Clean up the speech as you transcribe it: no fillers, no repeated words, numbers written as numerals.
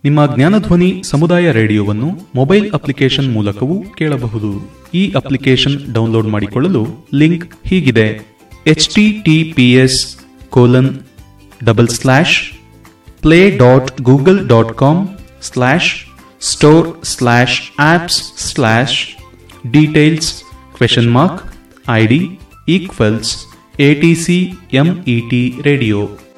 ನಿಮ್ಮ ಜ್ಞಾನಧ್ವನಿ ಸಮುದಾಯ ರೇಡಿಯೋವನ್ನು mobile application ಮೂಲಕವೂ ಕೇಳಬಹುದು. ಈ ಅಪ್ಲಿಕೇಶನ್ ಡೌನ್ಲೋಡ್ ಮಾಡಿಕೊಳ್ಳಲು ಲಿಂಕ್ ಹೀಗಿದೆ: https://play.google.com/store/apps/details ?ID =ATCMET radio